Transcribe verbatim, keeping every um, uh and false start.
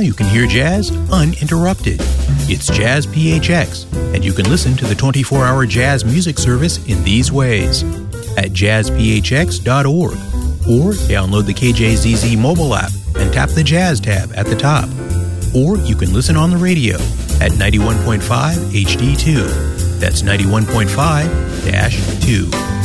you can hear jazz uninterrupted. It's Jazz P H X, and you can listen to the twenty-four hour jazz music service in these ways: at jazz p h x dot org, or download the K J Z Z mobile app and tap the Jazz tab at the top. Or you can listen on the radio at ninety-one point five H D two. That's ninety-one point five dash two.